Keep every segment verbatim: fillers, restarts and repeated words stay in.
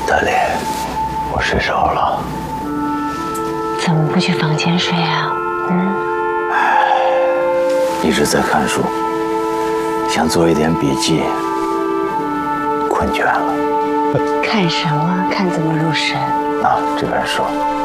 大林，我睡着了。 怎么不去房间睡啊？嗯， 一直在看书，想做一点笔记，困倦了。 看什么？看怎么入神？ 啊，这本书，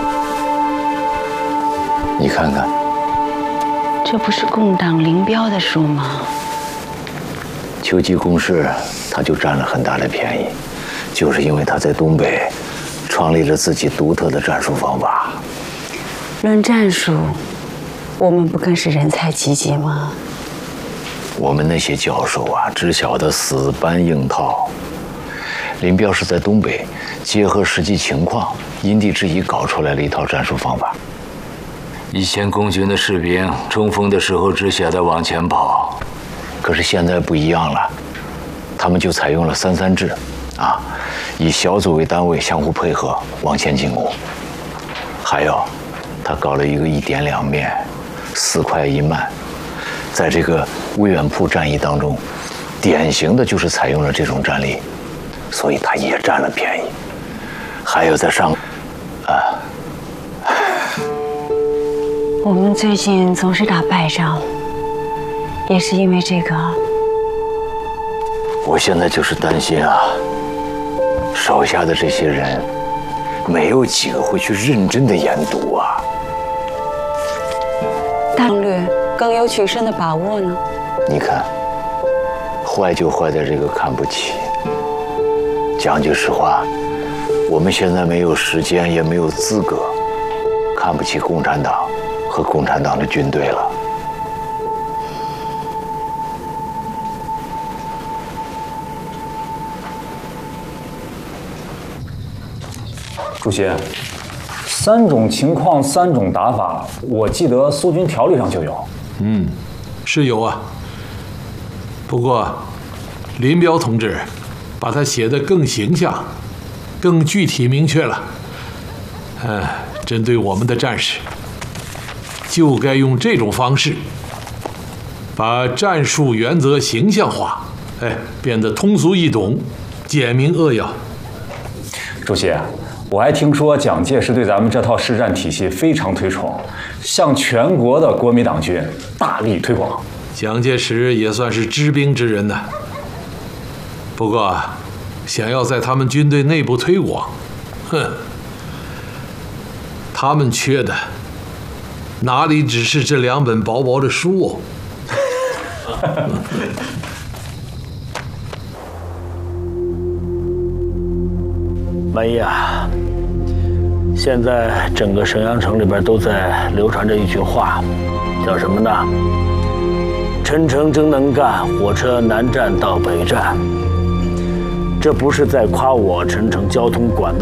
你看看。 这不是共党林彪的书吗？ 秋季攻势，他就占了很大的便宜，就是因为他在东北创立了自己独特的战术方法。 论战术，我们不更是人才济济吗？ 我们那些教授啊，只晓得死搬硬套。林彪是在东北结合实际情况，因地制宜搞出来了一套战术方法。以前共军的士兵冲锋的时候只晓得往前跑，可是现在不一样了，他们就采用了三三制，啊，以小组为单位相互配合往前进攻。还有，他搞了一个一点两面，四快一慢，在这个威远铺战役当中，典型的就是采用了这种战例，所以他也占了便宜。还有在上，啊。 我们最近总是打败仗，也是因为这个。 我现在就是担心啊，手下的这些人，没有几个会去认真的研读啊。 大略更有取胜的把握呢？ 你看，坏就坏在这个看不起。讲句实话，我们现在没有时间，也没有资格看不起共产党和共产党的军队了。 主席，三种情况三种打法，我记得苏军条例上就有。 嗯，是有啊。不过，林彪同志把它写得更形象、更具体明确了。嗯，针对我们的战士，就该用这种方式，把战术原则形象化，哎，变得通俗易懂、简明扼要。 主席，我还听说蒋介石对咱们这套实战体系非常推崇，向全国的国民党军大力推广。 蒋介石也算是知兵之人呢。不过，想要在他们军队内部推广，哼，他们缺的哪里只是这两本薄薄的书哦。 没呀，现在整个沈阳城里边都在流传着一句话，叫什么呢？陈诚真能干，火车南站到北站。这不是在夸我陈诚交通管得